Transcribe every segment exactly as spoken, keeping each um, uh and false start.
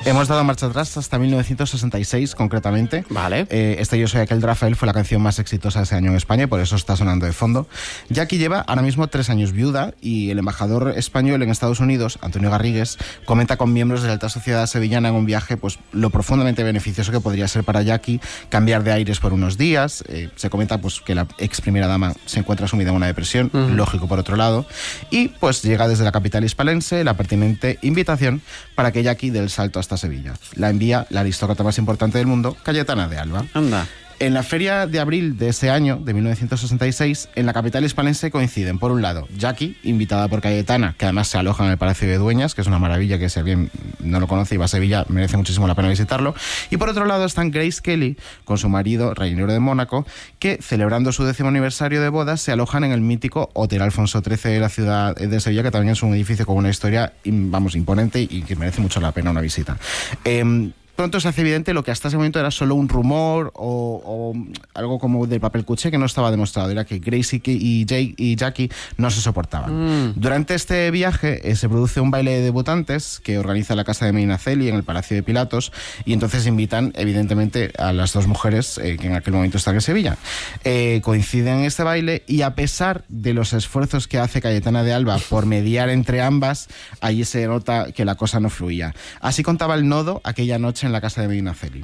Hemos dado marcha atrás hasta mil novecientos sesenta y seis, concretamente. Vale. Eh, este Yo soy aquel de Rafael fue la canción más exitosa ese año en España y por eso está sonando de fondo. Jackie lleva ahora mismo tres años viuda y el embajador español en Estados Unidos, Antonio Garrigues, comenta con miembros de la alta sociedad sevillana en un viaje pues lo profundamente beneficioso que podría ser para Jackie cambiar de aires por unos días. Eh, se comenta pues que la ex primera dama se encuentra sumida en una depresión, uh-huh. lógico por otro lado, y pues llega desde la capital hispalense la pertinente invitación para que Jackie dé el salto hasta Sevilla. La envía la aristócrata más importante del mundo, Cayetana de Alba. Anda. En la feria de abril de ese año, de mil novecientos sesenta y seis, en la capital hispalense coinciden, por un lado, Jackie, invitada por Cayetana, que además se aloja en el Palacio de Dueñas, que es una maravilla, que si alguien no lo conoce y va a Sevilla, merece muchísimo la pena visitarlo. Y por otro lado están Grace Kelly, con su marido, Rainiero de Mónaco, que, celebrando su décimo aniversario de bodas, se alojan en el mítico Hotel Alfonso trece de la ciudad de Sevilla, que también es un edificio con una historia, vamos, imponente y que merece mucho la pena una visita. Eh, Pronto se hace evidente lo que hasta ese momento era solo un rumor o, o algo como del papel cuché que no estaba demostrado. Era que Gracie y, Jake y Jackie no se soportaban. Mm. Durante este viaje eh, se produce un baile de debutantes que organiza la casa de Medinaceli en el Palacio de Pilatos y entonces invitan evidentemente a las dos mujeres eh, que en aquel momento están en Sevilla. Eh, coinciden en este baile y a pesar de los esfuerzos que hace Cayetana de Alba por mediar entre ambas, allí se nota que la cosa no fluía. Así contaba el nodo aquella noche en la casa de Medinaceli.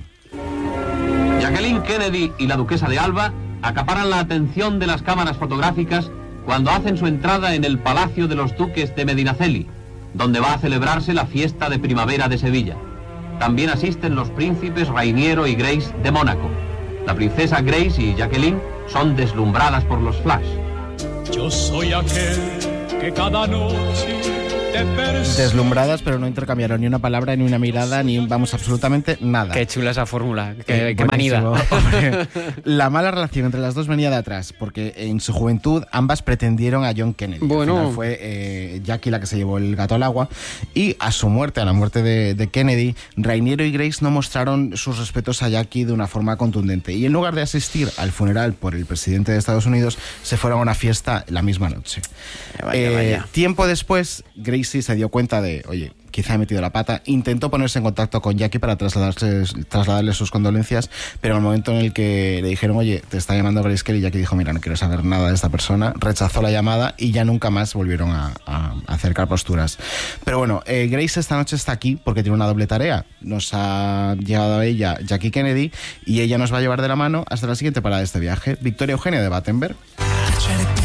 Jacqueline Kennedy y la duquesa de Alba acaparan la atención de las cámaras fotográficas cuando hacen su entrada en el Palacio de los Duques de Medinaceli, donde va a celebrarse la fiesta de primavera de Sevilla. También asisten los príncipes Rainiero y Grace de Mónaco. La princesa Grace y Jacqueline son deslumbradas por los flash. Yo soy aquel que cada noche... Deslumbradas, pero no intercambiaron ni una palabra, ni una mirada, ni vamos, absolutamente nada. Qué chula esa fórmula, qué, eh, qué manida. Hombre, la mala relación entre las dos venía de atrás, porque en su juventud ambas pretendieron a John Kennedy. Bueno. Al final fue eh, Jackie la que se llevó el gato al agua, y a su muerte, a la muerte de, de Kennedy, Rainiero y Grace no mostraron sus respetos a Jackie de una forma contundente, y en lugar de asistir al funeral por el presidente de Estados Unidos, se fueron a una fiesta la misma noche. Vaya, eh, vaya. Tiempo después, Gracie se dio cuenta de, oye, quizá he metido la pata, intentó ponerse en contacto con Jackie para trasladarle, trasladarle sus condolencias, pero en el momento en el que le dijeron, oye, te está llamando Grace Kelly, Jackie dijo, mira, no quiero saber nada de esta persona, rechazó la llamada y ya nunca más volvieron a, a acercar posturas. Pero bueno, eh, Grace esta noche está aquí porque tiene una doble tarea. Nos ha llegado a ella Jackie Kennedy y ella nos va a llevar de la mano hasta la siguiente parada de este viaje, Victoria Eugenia de Battenberg.